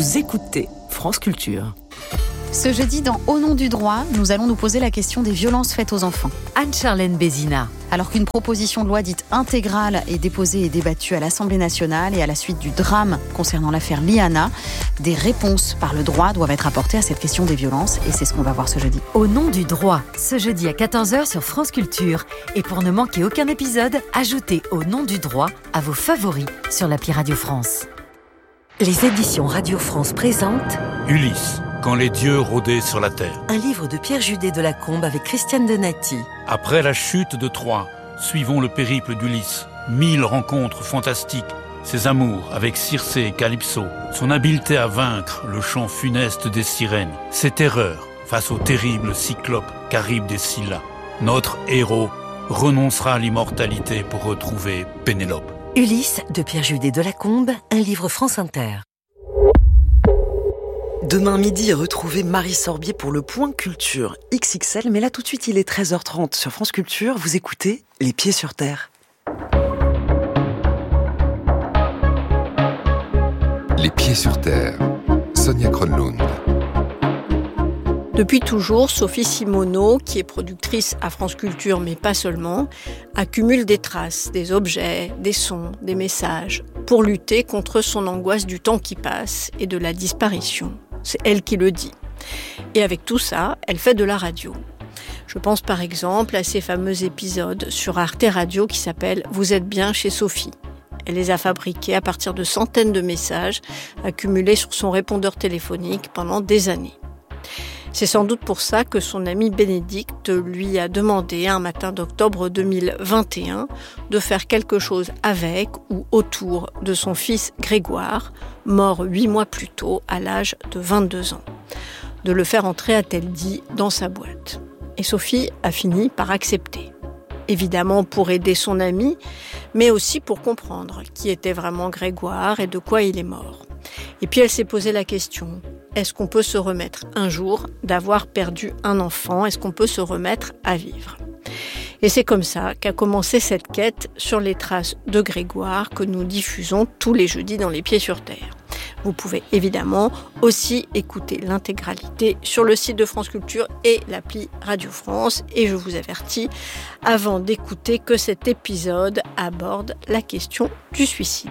Vous écoutez France Culture. Ce jeudi, dans Au nom du droit, nous allons nous poser la question des violences faites aux enfants. Anne-Charlène Bézina. Alors qu'une proposition de loi dite intégrale est déposée et débattue à l'Assemblée nationale et à la suite du drame concernant l'affaire Liana, des réponses par le droit doivent être apportées à cette question des violences et c'est ce qu'on va voir ce jeudi. Au nom du droit, ce jeudi à 14h sur France Culture. Et pour ne manquer aucun épisode, ajoutez Au nom du droit à vos favoris sur l'appli Radio France. Les éditions Radio France présentent Ulysse, quand les dieux rôdaient sur la terre. un livre de Pierre Judet de Lacombe avec Christiane Donati. Après la chute de Troie, suivons le périple d'Ulysse. 1000 rencontres fantastiques, ses amours avec Circé et Calypso, son habileté à vaincre le chant funeste des sirènes, ses terreurs face au terrible cyclope Charybde et Scylla. Notre héros renoncera à l'immortalité pour retrouver Pénélope. Ulysse de Pierre Judet de Lacombe, un livre France Inter. Demain midi, retrouvez Marie Sorbier pour le Point Culture XXL. Mais là, tout de suite, il est 13h30 sur France Culture. Vous écoutez Les Pieds sur Terre. Les Pieds sur Terre, Sonia Kronlund. Depuis toujours, Sophie Simoneau, qui est productrice à France Culture, mais pas seulement, accumule des traces, des objets, des sons, des messages, pour lutter contre son angoisse du temps qui passe et de la disparition. C'est elle qui le dit. Et avec tout ça, elle fait de la radio. Je pense par exemple à ces fameux épisodes sur Arte Radio qui s'appellent « Vous êtes bien chez Sophie ». Elle les a fabriqués à partir de centaines de messages accumulés sur son répondeur téléphonique pendant des années. C'est sans doute pour ça que son ami Bénédicte lui a demandé un matin d'octobre 2021 de faire quelque chose avec ou autour de son fils Grégoire, mort 8 mois plus tôt à l'âge de 22 ans. De le faire entrer, a-t-elle dit, dans sa boîte. Et Sophie a fini par accepter. Évidemment pour aider son ami, mais aussi pour comprendre qui était vraiment Grégoire et de quoi il est mort. Et puis elle s'est posé la question, est-ce qu'on peut se remettre un jour d'avoir perdu un enfant? Est-ce qu'on peut se remettre à vivre? Et c'est comme ça qu'a commencé cette quête sur les traces de Grégoire que nous diffusons tous les jeudis dans Les Pieds sur Terre. Vous pouvez évidemment aussi écouter l'intégralité sur le site de France Culture et l'appli Radio France. Et je vous avertis, avant d'écouter, que cet épisode aborde la question du suicide.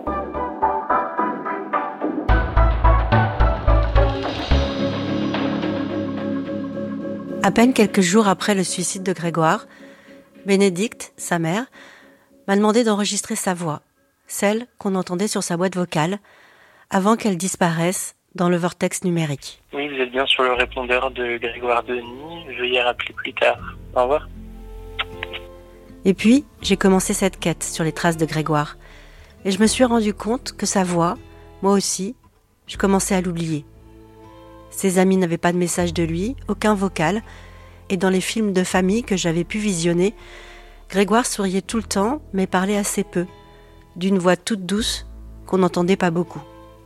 À peine quelques jours après le suicide de Grégoire, Bénédicte, sa mère, m'a demandé d'enregistrer sa voix, celle qu'on entendait sur sa boîte vocale, avant qu'elle disparaisse dans le vortex numérique. Oui, vous êtes bien sur le répondeur de Grégoire Denis. Veuillez rappeler plus tard. Au revoir. Et puis, j'ai commencé cette quête sur les traces de Grégoire. Et je me suis rendu compte que sa voix, moi aussi, je commençais à l'oublier. Ses amis n'avaient pas de message de lui, aucun vocal, et dans les films de famille que j'avais pu visionner, Grégoire souriait tout le temps, mais parlait assez peu, d'une voix toute douce qu'on n'entendait pas beaucoup.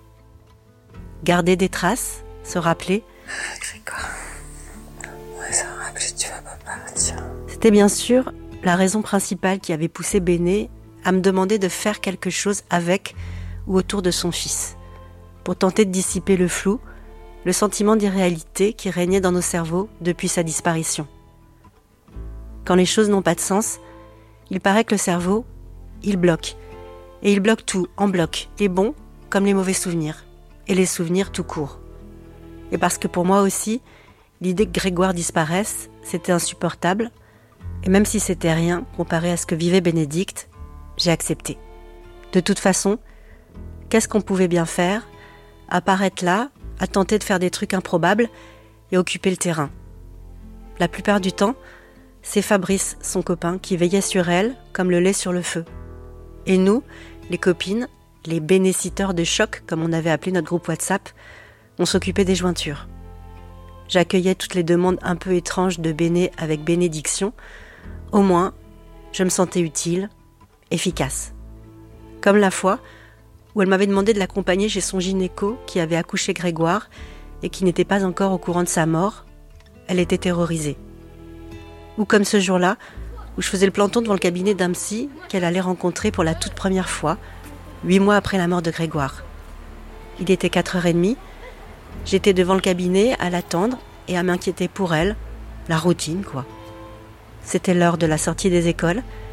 Garder des traces, se rappeler. Grégoire, on va se rappeler, tu vas pas partir. C'était bien sûr la raison principale qui avait poussé Béné à me demander de faire quelque chose avec ou autour de son fils, pour tenter de dissiper le flou, le sentiment d'irréalité qui régnait dans nos cerveaux depuis sa disparition. Quand les choses n'ont pas de sens, il paraît que le cerveau, il bloque. Et il bloque tout, en bloc, les bons comme les mauvais souvenirs, et les souvenirs tout court. Et parce que pour moi aussi, l'idée que Grégoire disparaisse, c'était insupportable, et même si c'était rien comparé à ce que vivait Bénédicte, j'ai accepté. De toute façon, qu'est-ce qu'on pouvait bien faire, à part être là, à tenter de faire des trucs improbables et occuper le terrain. La plupart du temps, c'est Fabrice, son copain, qui veillait sur elle comme le lait sur le feu. Et nous, les copines, les bénéciteurs de choc, comme on avait appelé notre groupe WhatsApp, on s'occupait des jointures. J'accueillais toutes les demandes un peu étranges de Béné avec bénédiction. Au moins, je me sentais utile, efficace. Comme la fois où elle m'avait demandé de l'accompagner chez son gynéco qui avait accouché Grégoire et qui n'était pas encore au courant de sa mort. Elle était terrorisée. Ou comme ce jour-là, où je faisais le planton devant le cabinet d'un psy qu'elle allait rencontrer pour la toute première fois, 8 mois après la mort de Grégoire. Il était 4h30. J'étais devant le cabinet à l'attendre et à m'inquiéter pour elle. La routine, quoi. C'était l'heure de la sortie des écoles.